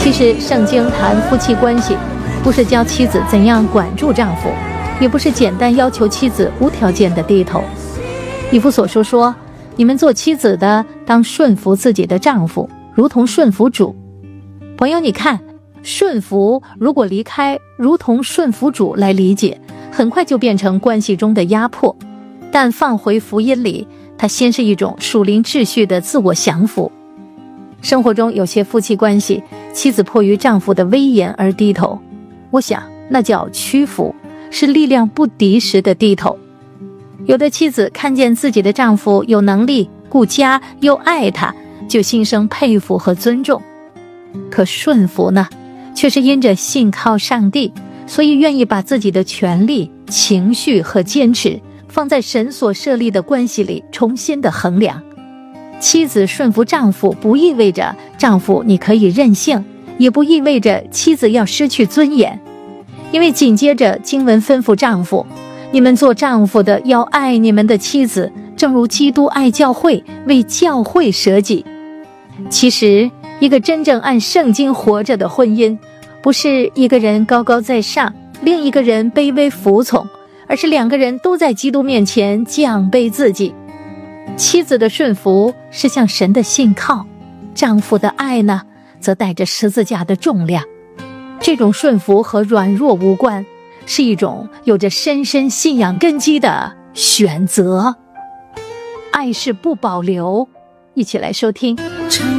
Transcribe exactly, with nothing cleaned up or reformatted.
其实圣经谈夫妻关系，不是教妻子怎样管住丈夫，也不是简单要求妻子无条件的低头。以弗所书说，你们做妻子的当顺服自己的丈夫，如同顺服主。朋友，你看，顺服如果离开如同顺服主来理解，很快就变成关系中的压迫。但放回福音里，它先是一种属灵秩序的自我降服。生活中有些夫妻关系，妻子迫于丈夫的威严而低头，我想那叫屈服，是力量不敌时的低头。有的妻子看见自己的丈夫有能力顾家又爱他，就心生佩服和尊重。可顺服呢，却是因着信靠上帝，所以愿意把自己的权利、情绪和坚持放在神所设立的关系里重新的衡量。妻子顺服丈夫，不意味着丈夫你可以任性，也不意味着妻子要失去尊严。因为紧接着经文吩咐丈夫，你们做丈夫的要爱你们的妻子，正如基督爱教会，为教会舍己。其实一个真正按圣经活着的婚姻，不是一个人高高在上，另一个人卑微服从，而是两个人都在基督面前降卑自己。妻子的顺服是向神的信靠，丈夫的爱呢，则带着十字架的重量。这种顺服和软弱无关，是一种有着深深信仰根基的选择。爱是不保留，一起来收听。